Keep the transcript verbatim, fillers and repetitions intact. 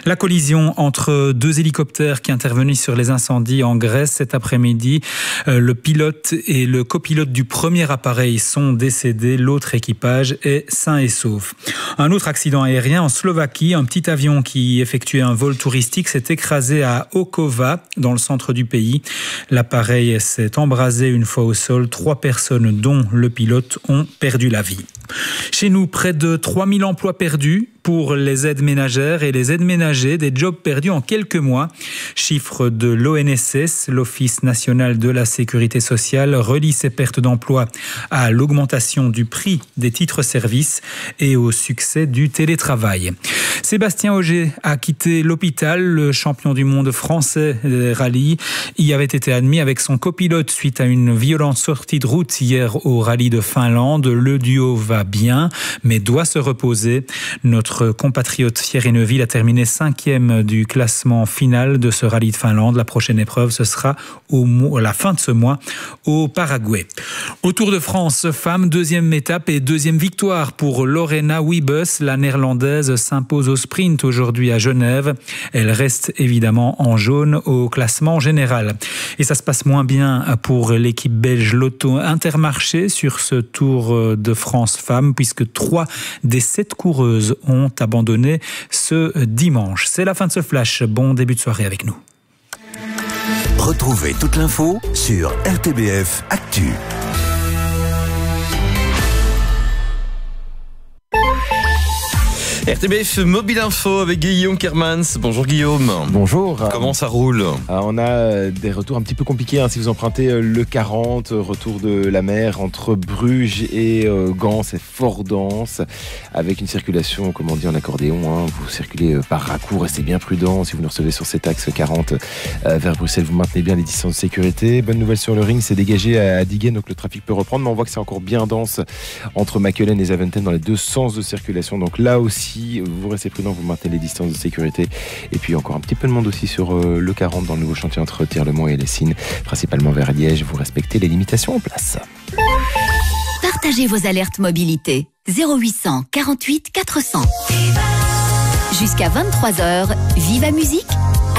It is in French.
La collision entre deux hélicoptères qui intervenaient sur les incendies en Grèce cet après-midi. Le pilote et le copilote du premier appareil sont décédés. L'autre équipage est sain et sauf. Un autre accident aérien en Slovaquie. Un petit avion qui effectuait un vol touristique s'est écrasé à Okova, dans le centre du pays. L'appareil s'est embrasé une fois au sol. Trois personnes, dont le pilote, ont perdu la vie. Chez nous, près de trois mille emplois perdus pour les aides ménagères et les aides ménagers, des jobs perdus en quelques mois. Chiffre de l'O N S S, l'Office national de la sécurité sociale, relie ces pertes d'emploi à l'augmentation du prix des titres-services et au succès du télétravail. Sébastien Ogier a quitté l'hôpital. Le champion du monde français des rallyes y avait été admis avec son copilote suite à une violente sortie de route hier au rallye de Finlande. Le duo va bien, mais doit se reposer. Notre compatriote Thierry Neuville a terminé cinquième du classement final de ce rallye de Finlande. La prochaine épreuve, ce sera au mois, à la fin de ce mois au Paraguay. Au Tour de France, femme, deuxième étape et deuxième victoire pour Lorena Wiebes. La néerlandaise s'impose au sprint aujourd'hui à Genève. Elle reste évidemment en jaune au classement général. Et ça se passe moins bien pour l'équipe belge Lotto Intermarché sur ce Tour de France femmes, puisque trois des sept coureuses ont abandonné ce dimanche. C'est la fin de ce flash. Bon début de soirée avec nous. Retrouvez toute l'info sur R T B F Actu. R T B F Mobile Info avec Guillaume Kermans. Bonjour Guillaume. Bonjour. Comment ça roule ? Alors, on a des retours un petit peu compliqués hein, si vous empruntez le quarante, retour de la mer entre Bruges et euh, Gand, c'est fort dense, avec une circulation, comme on dit en accordéon, hein, vous circulez par raccourc, restez bien prudent. Si vous nous recevez sur cet axe quarante euh, vers Bruxelles, vous maintenez bien les distances de sécurité. Bonne nouvelle sur le ring, c'est dégagé à Diggen, donc le trafic peut reprendre, mais on voit que c'est encore bien dense entre Makelen et Zaventem dans les deux sens de circulation, donc là aussi vous restez prudent, vous maintenez les distances de sécurité. Et puis encore un petit peu de monde aussi sur euh, le quarante dans le nouveau chantier entre Tirlemont et Lessines, principalement vers Liège. Vous respectez les limitations en place. Partagez vos alertes mobilité. zéro huit cent quarante-huit quatre cents. Jusqu'à vingt-trois heures, Viva Musique